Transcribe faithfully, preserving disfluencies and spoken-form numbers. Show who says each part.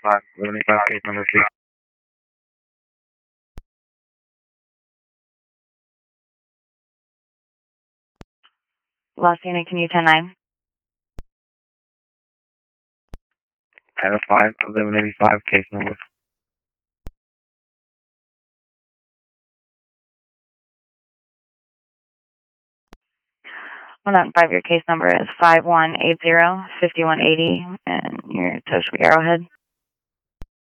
Speaker 1: five, eleven eighty-five, case number three.
Speaker 2: Lost unit, can you ten nine?
Speaker 1: Title five, eleven eighty-five, case number.
Speaker 2: Hold on, five, your case number is five one eight zero, five one eight zero, and you're Toshio Arrowhead.